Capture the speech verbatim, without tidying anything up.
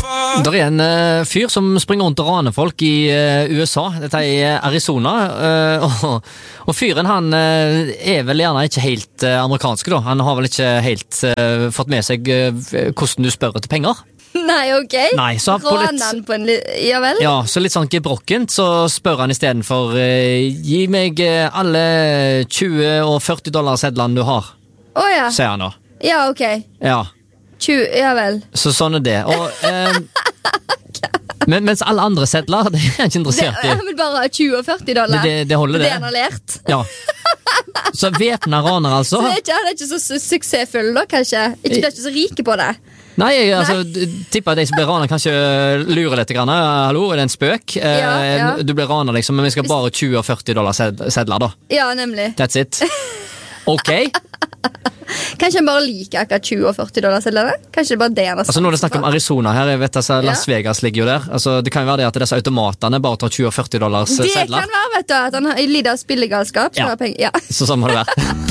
Der er en uh, fyr som springer rundt og raner folk i uh, U S A. Dette er Arizona. Uh, og, og fyren han uh, er vel gjerne ikke helt uh, amerikansk da. Han har vel ikke helt uh, fått med seg uh, hvordan du spør etter penger. Nei, ok. Nei, så på litt, Ranen på en li- Ja vel? ja, så litt sånn gebrokkent, så spør han i stedet for uh, gi meg uh, alle tjue og førti dollar sedlene du har, Åja, sier han da. ja ok Ja, Tju, Ja vel så sånn er det. Og, uh, men, mens alle andre sedler, det er jeg ikke det, interessert i. Jeg vil bare ha tjue og førti dollar Det, det, det holder Det det. han har lært Ja. Så væpna raner altså. Så det er ikke, han er ikke så su- suksessfull da, kanskje Ikke, de er ikke så rike på det Nei, jeg altså, d- tipper at de som blir raner kanskje lurer litt grann. Hallo, er det en spøk? Eh, Ja, ja. Du blir raner liksom, men vi skal bare tjue og førti dollar sed- sedler da. Ja, nemlig That's it. Ok. Kanskje han bare liker akkurat tjue og førti dollar sedler Kanskje det er bare det han har Altså, når det snakker om Arizona her, jeg vet altså, Las Ja. Vegas ligger jo der. Altså, det kan jo være det at disse automatene bare tar tjue og førti dollars Det sedler. kan være, vet du At han har lider av spillegalskap så Ja. har penger. Ja. Så sånn må det være.